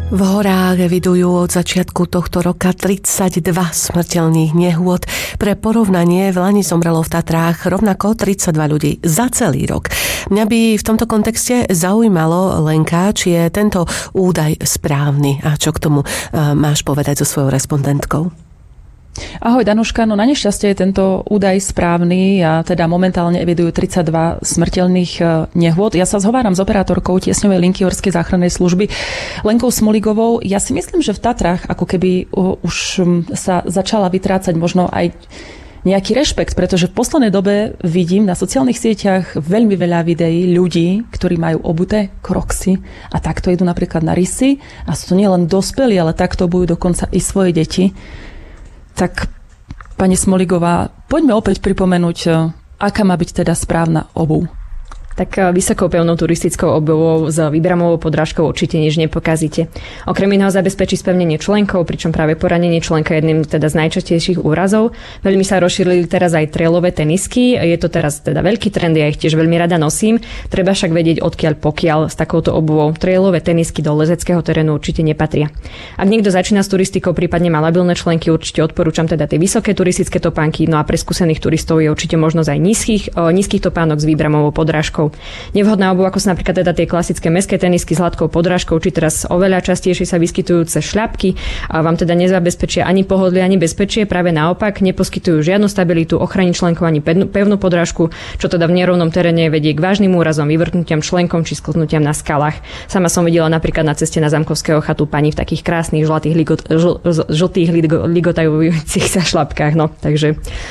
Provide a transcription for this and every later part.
V horách evidujú od začiatku tohto roka 32 smrteľných nehôd. Pre porovnanie v lani zomrelo v Tatrách rovnako 32 ľudí za celý rok. Mňa by v tomto kontexte zaujímalo, Lenka, či je tento údaj správny a čo k tomu máš povedať so svojou respondentkou. Ahoj Danuška, no na nešťastie je tento údaj správny a teda momentálne evidujú 32 smrteľných nehôd. Ja sa zhováram s operátorkou tiesňovej linky Horskej záchrannej služby Lenkou Smoligovou. Ja si myslím, že v Tatrách ako keby už sa začala vytrácať možno aj nejaký rešpekt, pretože v poslednej dobe vidím na sociálnych sieťach veľmi veľa videí ľudí, ktorí majú obuté Crocsy a takto idú napríklad na rysy a sú to nielen dospelí, ale takto budú dokonca i svoje deti. Tak, pani Smoligová, poďme opäť pripomenúť, aká má byť teda správna obuv. Tak vysokou pevnou turistickou obuvou s výbramovou podrážkou určite nič nepokazíte. Okrem iného zabezpečí spevnenie členkov, pričom práve poranenie členka je jedným teda z najčastejších úrazov. Veľmi sa rozšírili teraz aj trailové tenisky. Je to teraz teda veľký trend, ja ich tiež veľmi rada nosím. Treba však vedieť, odkiaľ pokiaľ s takouto obuvou. Trailové tenisky do lezeckého terénu určite nepatria. Ak niekto začína s turistikou, prípadne má labilné členky, určite odporúčam teda tie vysoké turistické topánky, no a pre skúsených turistov je určite možnosť aj nízkych topánok s výbramovou podrážkou. Nevhodná obuv, ako sú napríklad teda tie klasické mestské tenisky s hladkou podrážkou, či teraz oveľa častejšie sa vyskytujúce šľapky, a vám teda nezabezpečia ani pohodlie, ani bezpečie, práve naopak neposkytujú žiadnu stabilitu, ochranu členkov ani pevnú podrážku, čo teda v nerovnom teréne vedie k vážnym úrazom, vyvrtnutiam členkom či sklznutiam na skalách. Sama som videla napríklad na ceste na Zamkovského chatu pani v takých krásnych žltých ligotajúcich sa šľapkách, no, takže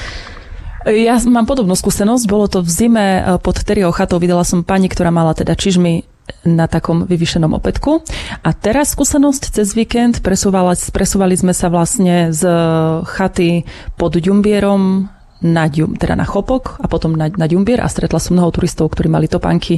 ja mám podobnú skúsenosť, bolo to v zime pod teriou chatou, videla som pani, ktorá mala teda čižmy na takom vyvýšenom opätku. A teraz skúsenosť cez víkend, presúvali sme sa vlastne z chaty pod Ďumbierom na Chopok a potom na Ďumbier a stretla som mnoho turistov, ktorí mali topánky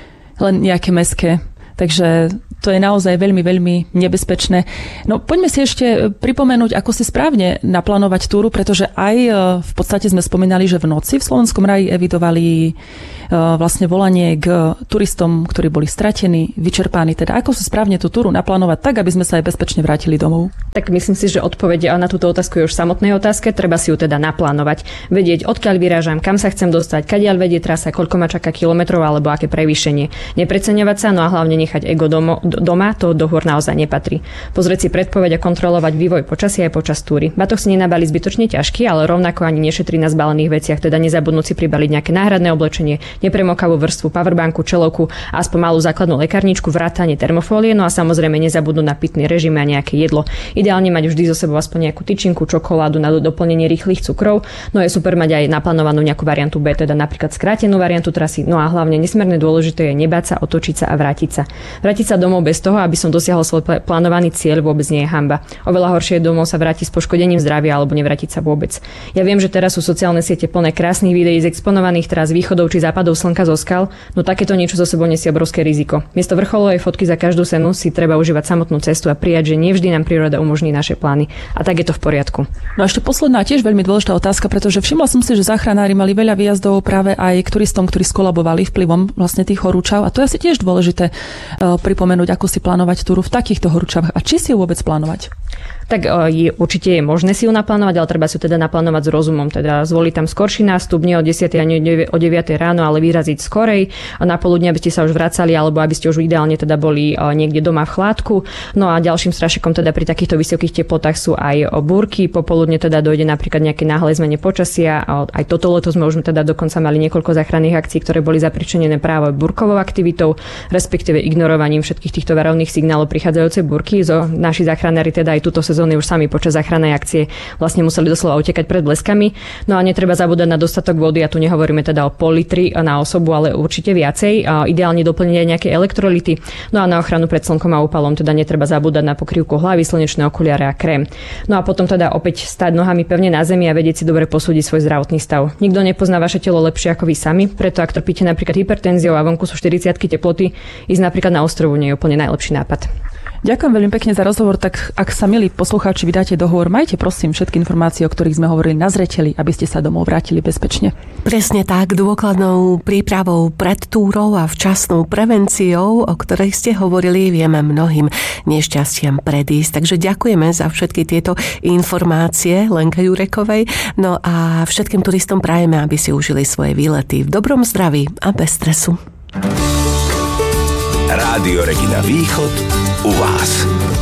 len nejaké mestské. Takže to je naozaj veľmi, veľmi nebezpečné. No poďme si ešte pripomenúť, ako si správne naplánovať túru, pretože aj v podstate sme spomínali, že v noci v Slovenskom raji evidovali vlastne volanie k turistom, ktorí boli stratení, vyčerpaní. Teda ako si správne tú túru naplánovať tak, aby sme sa aj bezpečne vrátili domov? Tak myslím si, že odpoveď na túto otázku je už v samotnej otázke. Treba si ju teda naplánovať. Vedieť, odkiaľ vyrážam, kam sa chcem dostať, kadiaľ vedie trasa, koľko ma čaká kilometrov alebo aké prevýšenie. Nepreceňovať sa, no a hlavne nechať ego doma, to do hôr naozaj nepatrí. Pozrieť si predpoveď a kontrolovať vývoj počasia aj počas túry. Batoh si nenabali zbytočne ťažký, ale rovnako ani nešetrí na zbalených veciach, teda nezabudnúť si pribaliť nejaké náhradné oblečenie, nepremokavú vrstvu, powerbanku, čelovku, aspoň malú základnú lekárničku, vrátane termofólie, no a samozrejme nezabudnúť na pitný režim a nejaké jedlo. Ideálne mať vždy so sebou aspoň nejakú tyčinku, čokoládu na doplnenie rýchlych cukrov, no je super mať aj naplánovanú nejakú variantu B, teda napríklad skrátenú variantu trasy, no a hlavne nesmierne dôležité je nebáť sa, otočiť sa a vrátiť sa. Vrátiť sa domov bez toho, aby som dosiahol svoj plánovaný cieľ, vôbec nie je hanba. Oveľa horšie je domov sa vrátiť s poškodením zdravia alebo nevrátiť sa vôbec. Ja viem, že teraz sú sociálne siete plné krásnych videí z exponovaných trás východov či západov slnka zo skal, no takéto niečo so sebou nesie obrovské riziko. Miesto vrcholovej fotky za každú cenu si treba užívať samotnú cestu a prijať, že nie vždy nám príroda umožní naše plány. A tak je to v poriadku. No a ešte posledná tiež veľmi dôležitá otázka, pretože všimla som si, že záchranári mali veľa výjazdov práve aj k turistom, ktorí skolabovali vplyvom vlastne tých horúčav, a to je asi tiež dôležité pripomenúť, ako si plánovať túru v takýchto horúčavách a či si ju vôbec plánovať. Tak určite je možné si ju naplánovať, ale treba si ju teda naplánovať s rozumom. Teda zvoliť tam skorší nástup, nie o 10 a nie o 9 ráno, ale vyraziť skorej. Na poludne, aby ste sa už vracali, alebo aby ste už ideálne teda boli niekde doma v chládku. No a ďalším strašikom teda pri takýchto vysokých teplotách sú aj búrky. Popoludne teda dojde napríklad nejaké náhle zmene počasia. Aj toto leto sme už teda dokonca mali niekoľko záchranných akcií, ktoré boli zapričenené práve búrkovou aktivitou, respektíve ignorovaním všetkých týchto varovných signálov prichádzajúcej búrky. Naši záchranári teda aj túto sezóny už sami počas záchrannej akcie vlastne museli doslova utekať pred bleskami. No a netreba zabúdať na dostatok vody, a tu nehovoríme teda o pol litri na osobu, ale určite viacej. A ideálne doplniť aj nejaké elektrolyty. No a na ochranu pred slnkom a úpalom teda netreba zabúdať na pokrývku hlavy, slnečné okuliare a krém. No a potom teda opäť stáť nohami pevne na zemi a vedieť si dobre posúdiť svoj zdravotný stav. Nikto nepozná vaše telo lepšie ako vy sami, preto ak trpíte napríklad hypertenziou a vonku sú 40 teploty, ísť napríklad na ostrovu nie je úplne najlepší nápad. Ďakujem veľmi pekne za rozhovor. Tak ak sa, milí poslucháči, vydáte dohovor, majte prosím všetky informácie, o ktorých sme hovorili, na zreteli, aby ste sa domov vrátili bezpečne. Presne tak, dôkladnou prípravou pred túrou a včasnou prevenciou, o ktorej ste hovorili, vieme mnohým nešťastiam predísť. Takže ďakujeme za všetky tieto informácie Lenke Jurekovej. No a všetkým turistom prajeme, aby si užili svoje výlety v dobrom zdraví a bez stresu. Rádio Regina Východ u vás.